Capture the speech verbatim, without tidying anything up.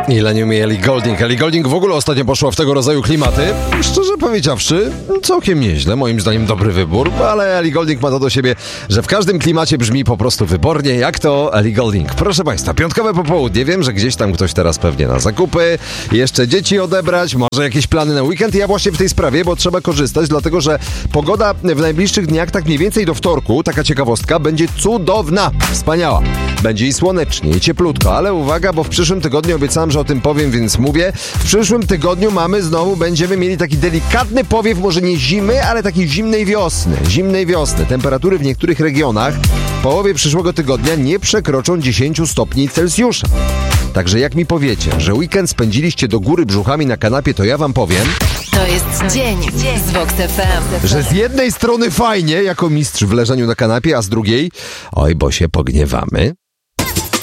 Ile nie umie Ellie Goulding. Ellie Goulding w ogóle ostatnio poszła w tego rodzaju klimaty. Szczerze powiedziawszy, całkiem nieźle. Moim zdaniem dobry wybór, ale Ellie Goulding ma to do siebie, że w każdym klimacie brzmi po prostu wybornie. Jak to Ellie Goulding? Proszę Państwa, piątkowe popołudnie. Wiem, że gdzieś tam ktoś teraz pewnie na zakupy, jeszcze dzieci odebrać, może jakieś plany na weekend. Ja właśnie w tej sprawie, bo trzeba korzystać, dlatego że pogoda w najbliższych dniach, tak mniej więcej do wtorku, taka ciekawostka, będzie cudowna, wspaniała. Będzie i słonecznie, i cieplutko, ale uwaga, bo w przyszłym tygodniu obiecałem, że o tym powiem, więc mówię. W przyszłym tygodniu mamy znowu, będziemy mieli taki delikatny powiew, może nie zimy, ale takiej zimnej wiosny. Zimnej wiosny. Temperatury w niektórych regionach w połowie przyszłego tygodnia nie przekroczą dziesięć stopni Celsjusza. Także jak mi powiecie, że weekend spędziliście do góry brzuchami na kanapie, to ja wam powiem... To jest dzień z Vox F M. Że z jednej strony fajnie, jako mistrz w leżeniu na kanapie, a z drugiej... Oj, bo się pogniewamy.